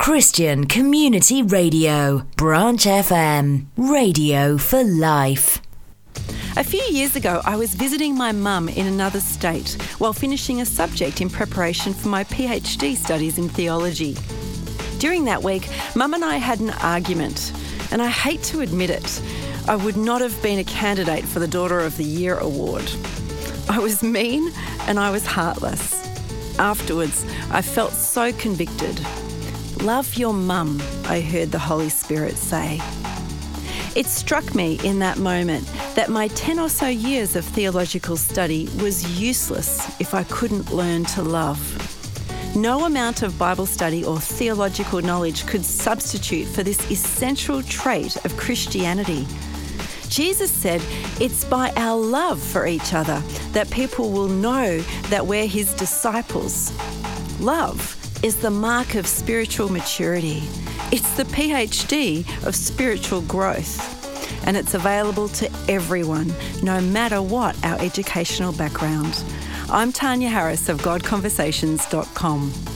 Christian Community Radio, Branch FM, radio for life. A few years ago, I was visiting my mum in another state while finishing a subject in preparation for my PhD studies in theology. During that week, Mum and I had an argument, and I hate to admit it, I would not have been a candidate for the Daughter of the Year award. I was mean and I was heartless. Afterwards, I felt so convicted. Love your mum, I heard the Holy Spirit say. It struck me in that moment that my 10 or so years of theological study was useless if I couldn't learn to love. No amount of Bible study or theological knowledge could substitute for this essential trait of Christianity. Jesus said it's by our love for each other that people will know that we're his disciples. Love is the mark of spiritual maturity. It's the PhD of spiritual growth. And it's available to everyone, no matter what our educational background. I'm Tanya Harris of GodConversations.com.